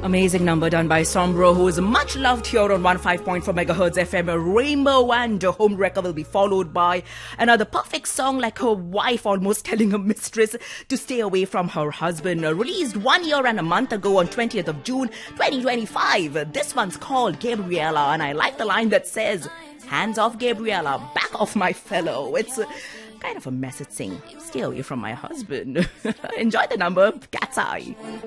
Amazing number done by Sombro, who is much loved here on 105.4 megahertz FM. A Rainbow and a Home Wrecker will be followed by another perfect song, like her wife almost telling her mistress to stay away from her husband. Released 1 year and a month ago on 20th of June 2025. This one's called Gabriella, and I like the line that says, "Hands off Gabriella, back off my fellow." It's kind of a message saying, stay away from my husband. Enjoy the number, Cat's Eye.